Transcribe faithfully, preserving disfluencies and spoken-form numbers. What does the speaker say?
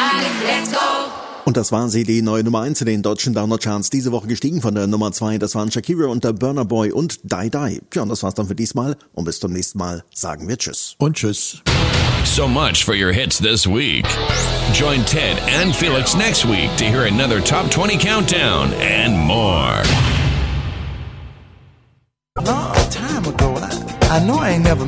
let's go. Und das war sie, die neue Nummer eins in den deutschen Download-Charts. Diese Woche gestiegen von der Nummer zwei. Das waren Shakira und der Burna Boy und Die Die. Tja, und das war's dann für diesmal. Und bis zum nächsten Mal sagen wir Tschüss. Und Tschüss. So much for your hits this week. Join Ted and Felix next week to hear another Top twenty Countdown and more. Long time ago, I, I know I ain't never